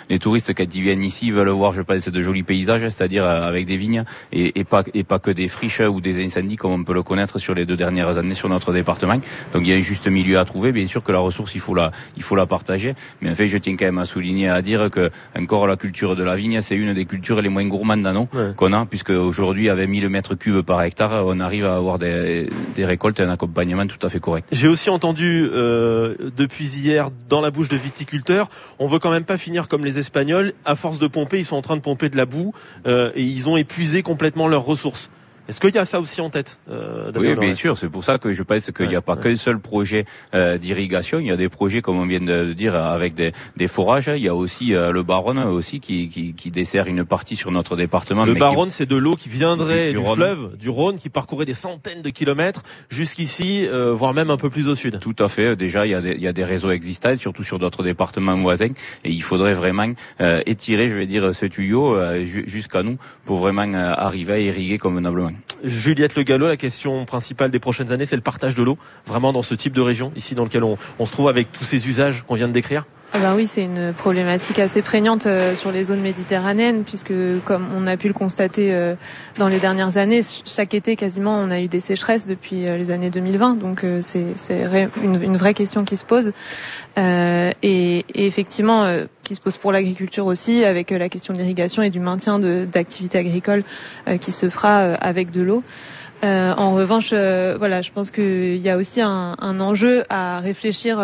les touristes quand ils viennent ici veulent voir, je pense, de jolis paysages, c'est-à-dire avec des vignes et pas que des friches ou des incendies comme on peut le connaître sur les 2 dernières années sur notre département. Donc il y a un juste milieu à trouver. Bien sûr que la ressource il faut la partager, mais en fait je tiens quand même à souligner, à dire que encore la culture de la vigne c'est une des cultures les moins gourmandes qu'on a, puisque aujourd'hui avec 1000 mètres cubes par hectare on arrive à avoir des récoltes et un accompagnement tout à fait correct. J'ai aussi entendu depuis hier dans la bouche de viticulteurs, on veut quand même pas finir comme les Espagnols, à force de pomper, ils sont en train de pomper de la boue et ils ont épuisé complètement leurs ressources. Est-ce qu'il y a ça aussi en tête Oui, bien sûr. C'est pour ça que je pense qu'il n'y a pas qu'un seul projet d'irrigation. Il y a des projets, comme on vient de dire, avec des forages. Il y a aussi le Baronne aussi qui dessert une partie sur notre département. Le Baronne, c'est de l'eau qui viendrait du fleuve, du Rhône, qui parcourait des centaines de kilomètres jusqu'ici, voire même un peu plus au sud. Tout à fait. Déjà, il y a des réseaux existants, surtout sur d'autres départements voisins. Et il faudrait vraiment étirer, je vais dire, ce tuyau jusqu'à nous pour vraiment arriver à irriguer convenablement. Juliette Le Gallot, la question principale des prochaines années, c'est le partage de l'eau, vraiment dans ce type de région, ici dans lequel on se trouve avec tous ces usages qu'on vient de décrire. Oui, c'est une problématique assez prégnante sur les zones méditerranéennes, puisque comme on a pu le constater dans les dernières années, chaque été quasiment on a eu des sécheresses depuis les années 2020, donc c'est une vraie question qui se pose et effectivement qui se pose pour l'agriculture aussi, avec la question de l'irrigation et du maintien d'activités agricoles qui se fera avec de l'eau. En revanche, je pense qu'il y a aussi un enjeu à réfléchir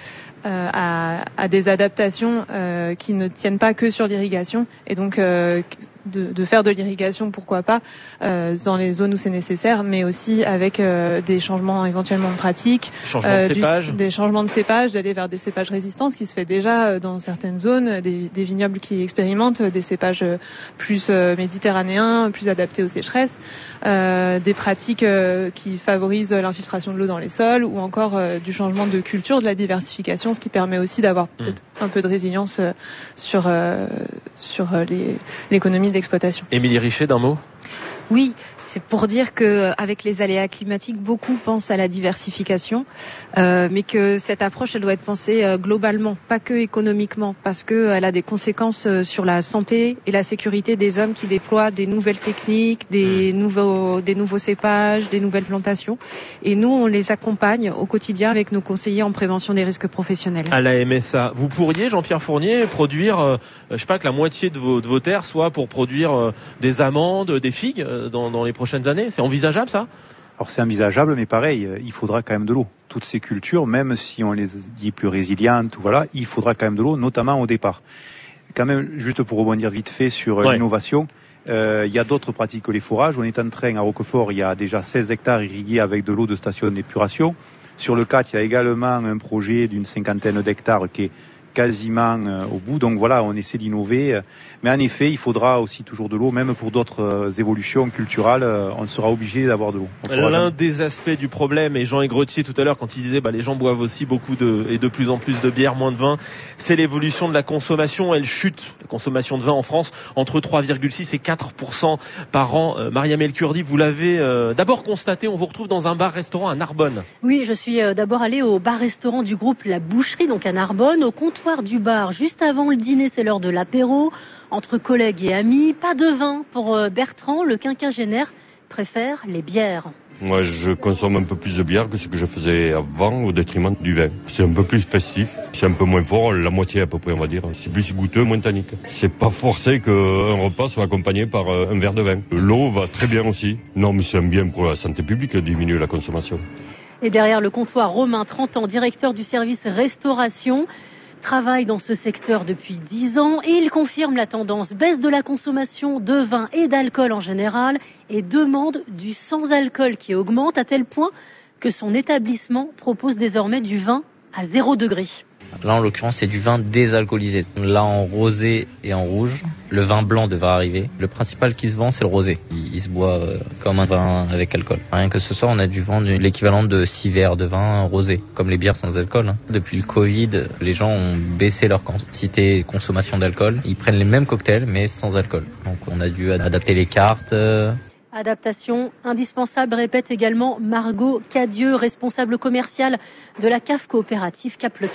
à des adaptations qui ne tiennent pas que sur l'irrigation, et donc de faire de l'irrigation, pourquoi pas, dans les zones où c'est nécessaire, mais aussi avec des changements éventuellement de pratiques, des changements de cépage, d'aller vers des cépages résistants, ce qui se fait déjà dans certaines zones, des vignobles qui expérimentent des cépages plus méditerranéens, plus adaptés aux sécheresses, des pratiques qui favorisent l'infiltration de l'eau dans les sols, ou encore du changement de culture, de la diversification, ce qui permet aussi d'avoir peut-être un peu de résilience sur l'économie d'exploitation. Émilie Richet, d'un mot ? Oui, c'est pour dire qu'avec les aléas climatiques, beaucoup pensent à la diversification, mais que cette approche, elle doit être pensée globalement, pas que économiquement, parce qu'elle a des conséquences sur la santé et la sécurité des hommes qui déploient des nouvelles techniques, des nouveaux cépages, des nouvelles plantations. Et nous, on les accompagne au quotidien avec nos conseillers en prévention des risques professionnels. À la MSA, vous pourriez, Jean-Pierre Fournier, produire, que la moitié de vos terres soit pour produire des amandes, des figues dans les prochaines années. C'est envisageable, ça ? Alors c'est envisageable, mais pareil, il faudra quand même de l'eau. Toutes ces cultures, même si on les dit plus résilientes, il faudra quand même de l'eau, notamment au départ. Quand même, juste pour rebondir vite fait sur l'innovation, il y a d'autres pratiques que les forages. On est en train, à Roquefort, il y a déjà 16 hectares irrigués avec de l'eau de station d'épuration. Sur le 4, il y a également un projet d'une 50aine d'hectares qui est quasiment au bout. Donc voilà, on essaie d'innover. Mais en effet, il faudra aussi toujours de l'eau, même pour d'autres évolutions culturelles. On sera obligé d'avoir de l'eau. L'un des aspects du problème, et Jean Aigretier tout à l'heure, quand il disait les gens boivent aussi beaucoup et de plus en plus de bière, moins de vin, c'est l'évolution de la consommation. Elle chute, la consommation de vin en France, entre 3,6 et 4% par an. Mariam El Kurdi, vous l'avez d'abord constaté, on vous retrouve dans un bar-restaurant à Narbonne. Oui, je suis d'abord allée au bar-restaurant du groupe La Boucherie, donc à Narbonne, au comptoir du bar. Juste avant le dîner, c'est l'heure de l'apéro. Entre collègues et amis, pas de vin pour Bertrand, le quinquagénaire préfère les bières. Moi, je consomme un peu plus de bière que ce que je faisais avant, au détriment du vin. C'est un peu plus festif, c'est un peu moins fort, la moitié à peu près, on va dire. C'est plus goûteux, moins tannique. C'est pas forcé qu'un repas soit accompagné par un verre de vin. L'eau va très bien aussi. Non, mais c'est un bien pour la santé publique de diminuer la consommation. Et derrière le comptoir, Romain, 30 ans, directeur du service restauration, travaille dans ce secteur depuis 10 ans et il confirme la tendance baisse de la consommation de vin et d'alcool en général et demande du sans-alcool qui augmente à tel point que son établissement propose désormais du vin à 0 degré. Là, en l'occurrence, c'est du vin désalcoolisé. Là, en rosé et en rouge, le vin blanc devrait arriver. Le principal qui se vend, c'est le rosé. Il se boit comme un vin avec alcool. Rien que ce soir, on a dû vendre l'équivalent de 6 verres de vin rosé, comme les bières sans alcool. Depuis le Covid, les gens ont baissé leur quantité de consommation d'alcool. Ils prennent les mêmes cocktails, mais sans alcool. Donc, on a dû adapter les cartes. Adaptation indispensable, répète également Margot Cadieux, responsable commerciale de la CAF coopérative Cap Le 4.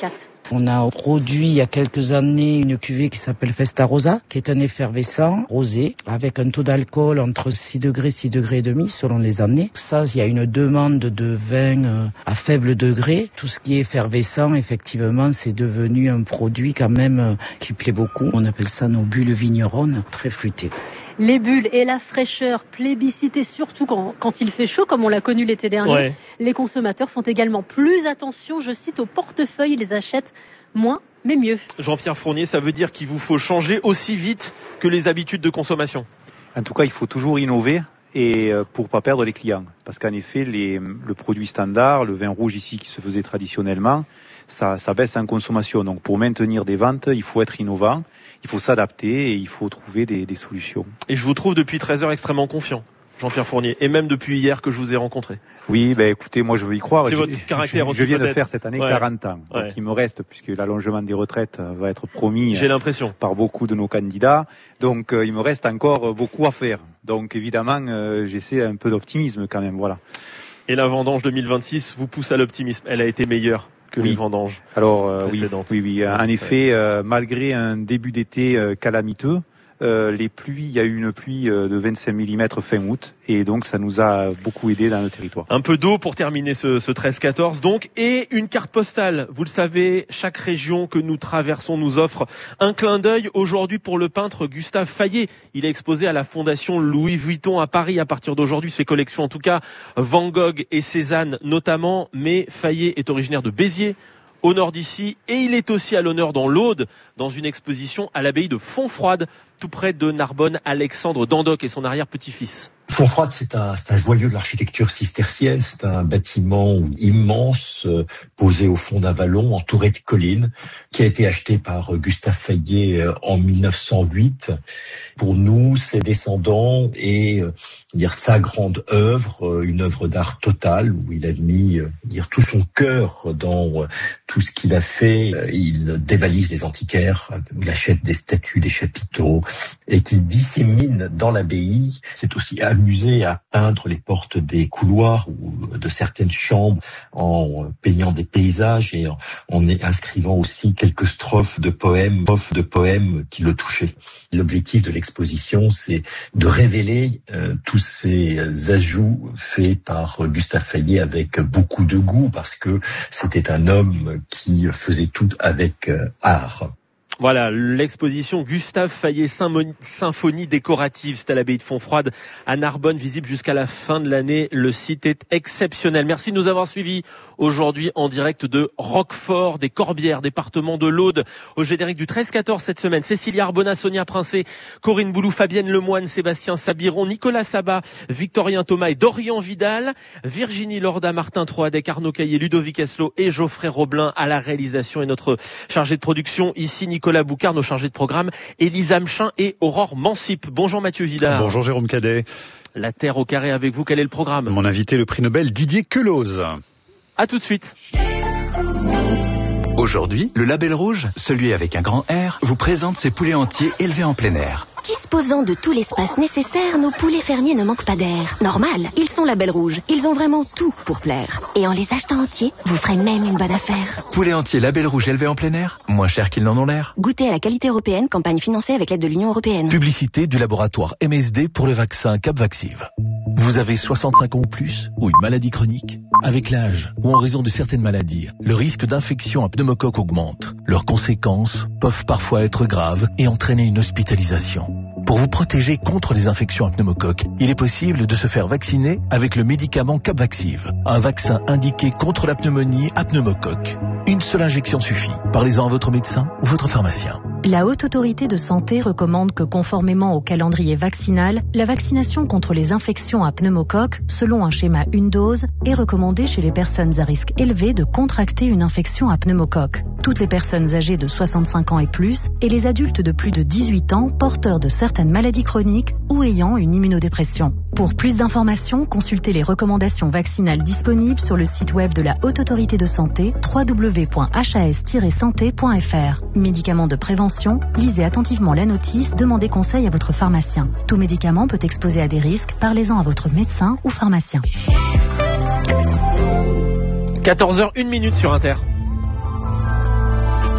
On a produit il y a quelques années une cuvée qui s'appelle Festa Rosa, qui est un effervescent rosé avec un taux d'alcool entre 6 degrés, 6 degrés et demi selon les années. Ça, il y a une demande de vin à faible degré. Tout ce qui est effervescent, effectivement, c'est devenu un produit quand même qui plaît beaucoup. On appelle ça nos bulles vigneronnes, très fruitées. Les bulles et la fraîcheur plébiscitées, surtout quand il fait chaud, comme on l'a connu l'été dernier. Ouais. Les consommateurs font également plus attention, je cite, au portefeuille. Ils les achètent moins, mais mieux. Jean-Pierre Fournier, ça veut dire qu'il vous faut changer aussi vite que les habitudes de consommation. En tout cas, il faut toujours innover et pour pas perdre les clients. Parce qu'en effet, le produit standard, le vin rouge ici qui se faisait traditionnellement, ça baisse en consommation. Donc pour maintenir des ventes, il faut être innovant. Il faut s'adapter et il faut trouver des solutions. Et je vous trouve depuis 13 heures extrêmement confiant, Jean-Pierre Fournier, et même depuis hier que je vous ai rencontré. Oui, écoutez, moi je veux y croire. C'est votre caractère aussi. Je viens peut-être de faire cette année 40 ans. Donc il me reste, puisque l'allongement des retraites va être promis J'ai l'impression. par beaucoup de nos candidats. Donc il me reste encore beaucoup à faire. Donc évidemment, j'essaie un peu d'optimisme quand même. Voilà. Et la vendange 2026 vous pousse à l'optimisme. Elle a été meilleure que les vendanges précédentes. Oui. En effet, malgré un début d'été calamiteux, les pluies, il y a eu une pluie de 25 mm fin août et donc ça nous a beaucoup aidé dans le territoire. Un peu d'eau pour terminer ce 13-14 donc, et une carte postale. Vous le savez, chaque région que nous traversons nous offre un clin d'œil. Aujourd'hui pour le peintre Gustave Fayet, il est exposé à la Fondation Louis Vuitton à Paris à partir d'aujourd'hui. Ses collections en tout cas, Van Gogh et Cézanne notamment, mais Fayet est originaire de Béziers, au nord d'ici, et il est aussi à l'honneur dans l'Aude, dans une exposition à l'abbaye de Fontfroide, tout près de Narbonne. Alexandre Dandoc et son arrière-petit-fils. Fontfroide, c'est un joyau de l'architecture cistercienne. C'est un bâtiment immense, posé au fond d'un vallon, entouré de collines, qui a été acheté par Gustave Fayet en 1908. Pour nous, ses descendants, et sa grande œuvre, une œuvre d'art totale, où il a mis tout son cœur dans tout ce qu'il a fait. Il dévalise les antiquaires, il achète des statues, des chapiteaux, et qu'il dissémine dans l'abbaye. C'est aussi amusé à peindre les portes des couloirs ou de certaines chambres en peignant des paysages et en inscrivant aussi quelques strophes de poèmes qui le touchaient. L'objectif de l'exposition, c'est de révéler tous ces ajouts faits par Gustave Fayet avec beaucoup de goût, parce que c'était un homme qui faisait tout avec art. Voilà, l'exposition Gustave Fayet Symphonie décorative, c'est à l'abbaye de Fontfroide à Narbonne, visible jusqu'à la fin de l'année. Le site est exceptionnel. Merci de nous avoir suivis aujourd'hui en direct de Roquefort, des Corbières, département de l'Aude. Au générique du 13-14 cette semaine, Cécilia Arbona, Sonia Princé, Corinne Boulou, Fabienne Lemoine, Sébastien Sabiron, Nicolas Sabat, Victorien Thomas et Dorian Vidal, Virginie Lorda, Martin Troadec, Arnaud Caillé, Ludovic Eslo et Geoffrey Roblin à la réalisation, et notre chargé de production ici, Nicolas Boucard, nos chargés de programme, Elisa Mchin et Aurore Mansip. Bonjour Mathieu Vidal. Bonjour Jérôme Cadet. La Terre au carré avec vous, quel est le programme ? Mon invité, le prix Nobel Didier Queloz. À tout de suite. Aujourd'hui, le Label Rouge, celui avec un grand R, vous présente ses poulets entiers élevés en plein air. Disposant de tout l'espace nécessaire, nos poulets fermiers ne manquent pas d'air. Normal, ils sont Label Rouge. Ils ont vraiment tout pour plaire. Et en les achetant entiers, vous ferez même une bonne affaire. Poulets entiers Label Rouge élevés en plein air, moins cher qu'ils n'en ont l'air. Goûtez à la qualité européenne, campagne financée avec l'aide de l'Union européenne. Publicité du laboratoire MSD pour le vaccin Capvaxive. Vous avez 65 ans ou plus, ou une maladie chronique ? Avec l'âge, ou en raison de certaines maladies, le risque d'infection à pneumocoque augmente. Leurs conséquences peuvent parfois être graves et entraîner une hospitalisation. Pour vous protéger contre les infections à pneumocoque, il est possible de se faire vacciner avec le médicament Capvaxive, un vaccin indiqué contre la pneumonie à pneumocoque. Une seule injection suffit. Parlez-en à votre médecin ou votre pharmacien. La Haute Autorité de Santé recommande que, conformément au calendrier vaccinal, la vaccination contre les infections à pneumocoque, selon un schéma une dose, est recommandée chez les personnes à risque élevé de contracter une infection à pneumocoque. Toutes les personnes âgées de 65 ans et plus, et les adultes de plus de 18 ans porteurs de certaines maladies chroniques ou ayant une immunodépression. Pour plus d'informations, consultez les recommandations vaccinales disponibles sur le site web de la Haute Autorité de Santé, www.has-santé.fr. Médicaments de prévention, lisez attentivement la notice, demandez conseil à votre pharmacien. Tout médicament peut exposer à des risques, parlez-en à votre médecin ou pharmacien. 14h01 sur Inter.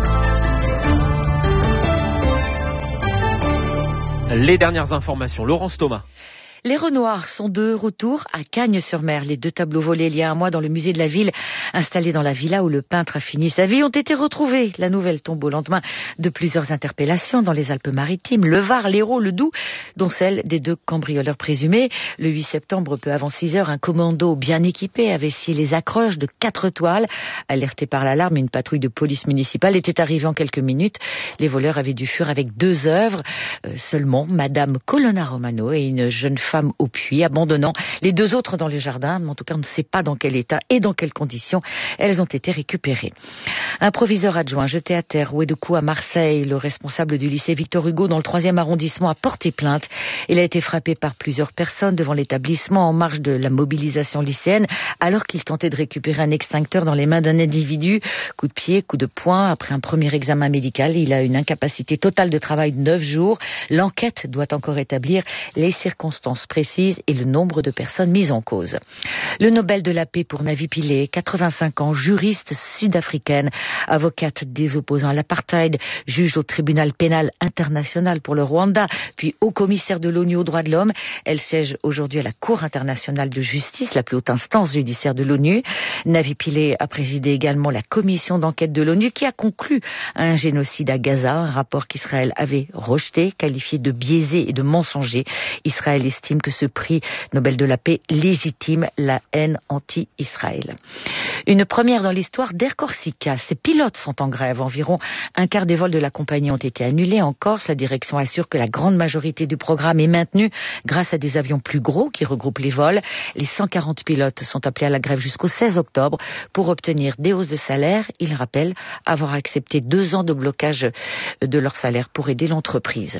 Les dernières informations, Laurence Thomas. Les Renoirs sont de retour à Cagnes-sur-Mer. Les 2 tableaux volés il y a un mois dans le musée de la ville, installés dans la villa où le peintre a fini sa vie, ont été retrouvés. La nouvelle tombe au lendemain de plusieurs interpellations dans les Alpes-Maritimes, le Var, l'Hérault, le Doubs, dont celle des 2 cambrioleurs présumés. Le 8 septembre, peu avant 6 heures, un commando bien équipé avait scié les accroches de 4 toiles. Alerté par l'alarme, une patrouille de police municipale était arrivée en quelques minutes. Les voleurs avaient dû fuir avec 2 œuvres. Seulement, Madame Colonna Romano et une jeune femme au puits, abandonnant les 2 autres dans le jardin. Mais en tout cas, on ne sait pas dans quel état et dans quelles conditions elles ont été récupérées. Un proviseur adjoint jeté à terre, roué de coups à Marseille. Le responsable du lycée Victor Hugo dans le 3e arrondissement a porté plainte. Il a été frappé par plusieurs personnes devant l'établissement en marge de la mobilisation lycéenne alors qu'il tentait de récupérer un extincteur dans les mains d'un individu. Coup de pied, coup de poing. Après un premier examen médical, il a une incapacité totale de travail de 9 jours. L'enquête doit encore établir les circonstances précises et le nombre de personnes mises en cause. Le Nobel de la paix pour Navi Pillay, 85 ans, juriste sud-africaine, avocate des opposants à l'apartheid, juge au tribunal pénal international pour le Rwanda, puis haut-commissaire de l'ONU aux droits de l'homme. Elle siège aujourd'hui à la Cour internationale de justice, la plus haute instance judiciaire de l'ONU. Navi Pillay a présidé également la commission d'enquête de l'ONU qui a conclu un génocide à Gaza, un rapport qu'Israël avait rejeté, qualifié de biaisé et de mensonger. Israël estime que ce prix Nobel de la paix légitime la haine anti-Israël. Une première dans l'histoire d'Air Corsica. Ses pilotes sont en grève. Environ un quart des vols de la compagnie ont été annulés en Corse. La direction assure que la grande majorité du programme est maintenue grâce à des avions plus gros qui regroupent les vols. Les 140 pilotes sont appelés à la grève jusqu'au 16 octobre pour obtenir des hausses de salaire. Ils rappellent avoir accepté 2 ans de blocage de leur salaire pour aider l'entreprise.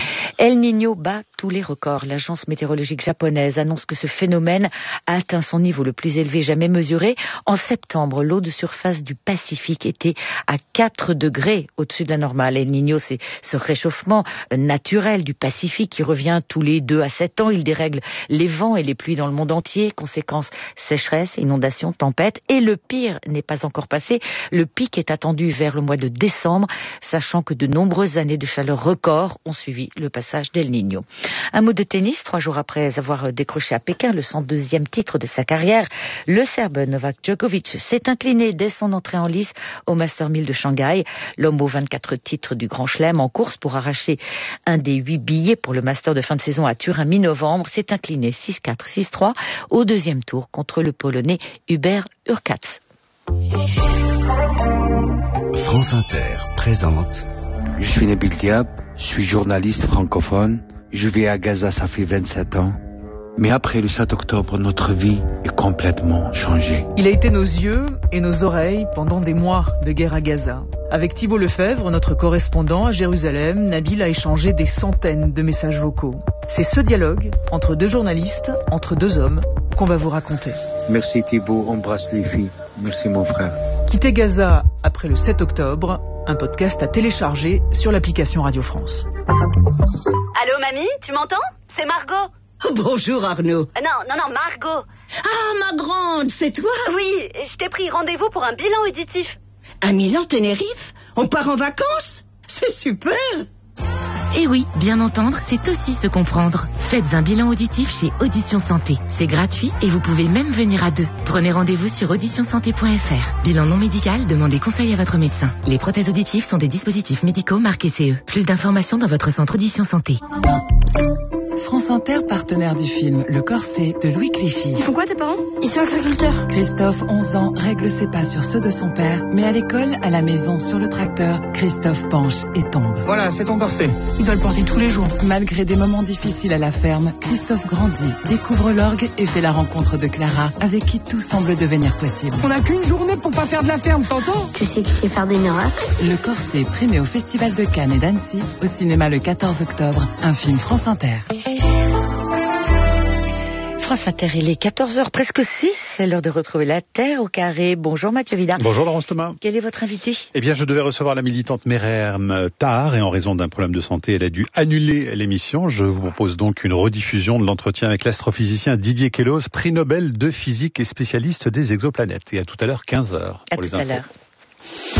El Niño bat tous les records. L'agence météorologique japonaise annonce que ce phénomène a atteint son niveau le plus élevé jamais mesuré. En septembre, l'eau de surface du Pacifique était à 4 degrés au-dessus de la normale. El Niño, c'est ce réchauffement naturel du Pacifique qui revient tous les 2 à 7 ans. Il dérègle les vents et les pluies dans le monde entier. Conséquence, sécheresse, inondations, tempêtes. Et le pire n'est pas encore passé. Le pic est attendu vers le mois de décembre, sachant que de nombreuses années de chaleur record ont suivi le passage d'El Niño. Un mot de tennis, 3 jours après avoir décroché à Pékin le 102e titre de sa carrière, le Serbe Novak Djokovic s'est incliné dès son entrée en lice au Master 1000 de Shanghai. L'homme aux 24 titres du Grand Chelem en course pour arracher un des 8 billets pour le Master de fin de saison à Turin mi-novembre s'est incliné 6-4, 6-3 au 2e tour contre le Polonais Hubert Hurkacz. France Inter présente. Je suis Nabil Diab, je suis journaliste francophone. Je vis à Gaza, ça fait 27 ans. Mais après le 7 octobre, notre vie est complètement changée. Il a été nos yeux et nos oreilles pendant des mois de guerre à Gaza. Avec Thibault Lefebvre, notre correspondant à Jérusalem, Nabil a échangé des centaines de messages vocaux. C'est ce dialogue entre 2 journalistes, entre 2 hommes, qu'on va vous raconter. Merci Thibault, embrasse les filles. Merci mon frère. Quitter Gaza après le 7 octobre, un podcast à télécharger sur l'application Radio France. Allô mamie, tu m'entends? C'est Margot. Bonjour Arnaud. Non, Margot. Ah, ma grande, c'est toi? Oui, je t'ai pris rendez-vous pour un bilan auditif. Un Milan Tenerife? On part en vacances? C'est super! Et oui, bien entendre, c'est aussi se comprendre. Faites un bilan auditif chez Audition Santé. C'est gratuit et vous pouvez même venir à 2. Prenez rendez-vous sur auditionsanté.fr. Bilan non médical, demandez conseil à votre médecin. Les prothèses auditives sont des dispositifs médicaux marqués CE. Plus d'informations dans votre centre Audition Santé. France Inter, partenaire du film Le Corset de Louis Clichy. Ils font quoi tes parents? Ils sont agriculteurs. Christophe, 11 ans, règle ses pas sur ceux de son père, mais à l'école, à la maison, sur le tracteur, Christophe penche et tombe. Voilà, c'est ton corset. Il doit le porter tous les jours. Malgré des moments difficiles à la ferme, Christophe grandit, découvre l'orgue et fait la rencontre de Clara, avec qui tout semble devenir possible. On n'a qu'une journée pour pas faire de la ferme, t'entends? Tu sais qui sait faire des miracles? Le Corset, primé au Festival de Cannes et d'Annecy, au cinéma le 14 octobre, un film France Inter. France Inter, il est 14h, presque 6, c'est l'heure de retrouver la Terre au carré. Bonjour Mathieu Vida. Bonjour Laurence Thomas. Quel est votre invité? Eh bien, je devais recevoir la militante Merhem tard et en raison d'un problème de santé, elle a dû annuler l'émission. Je vous propose donc une rediffusion de l'entretien avec l'astrophysicien Didier Queloz, prix Nobel de physique et spécialiste des exoplanètes. Et à tout à l'heure, 15h. À tout à l'heure.